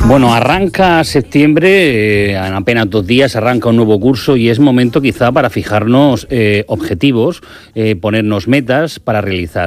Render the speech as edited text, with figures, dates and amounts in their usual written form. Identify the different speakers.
Speaker 1: Bueno, arranca septiembre, en apenas 2 días arranca un nuevo curso y es momento quizá para fijarnos objetivos, ponernos metas para realizar.